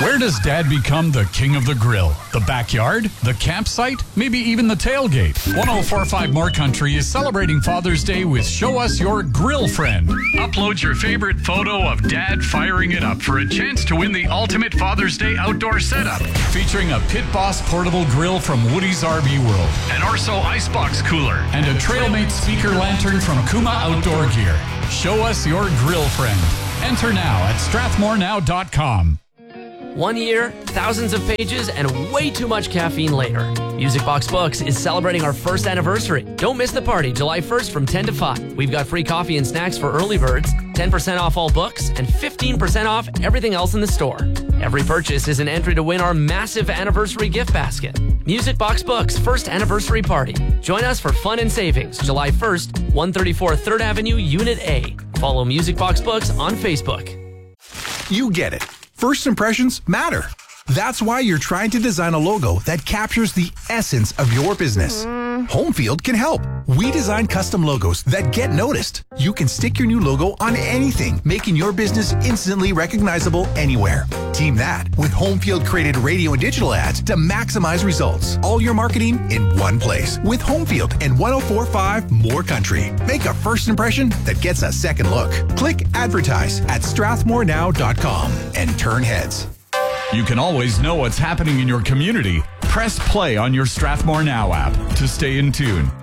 Where does Dad become the king of the grill? The backyard? The campsite? Maybe even the tailgate? 104.5 More Country is celebrating Father's Day with Show Us Your Grill Friend. Upload your favorite photo of Dad firing it up for a chance to win the ultimate Father's Day outdoor setup, featuring a Pit Boss portable grill from Woody's RV World, an Orso icebox cooler, and a Trailmate speaker lantern from Kuma Outdoor Gear. Show us your grill friend. Enter now at strathmorenow.com. 1 year, thousands of pages, and way too much caffeine later. Music Box Books is celebrating our first anniversary. Don't miss the party July 1st from 10 to 5. We've got free coffee and snacks for early birds, 10% off all books, and 15% off everything else in the store. Every purchase is an entry to win our massive anniversary gift basket. Music Box Books first anniversary party. Join us for fun and savings July 1st, 134 3rd Avenue, Unit A. Follow Music Box Books on Facebook. You get it. First impressions matter. That's why you're trying to design a logo that captures the essence of your business. Homefield can help. We design custom logos that get noticed. You can stick your new logo on anything, making your business instantly recognizable anywhere. Team that with Homefield created radio and digital ads to maximize results. All your marketing in one place with Homefield and 104.5 More Country. Make a first impression that gets a second look. Click advertise at strathmorenow.com and turn heads. You can always know what's happening in your community. Press play on your Strathmore Now app to stay in tune.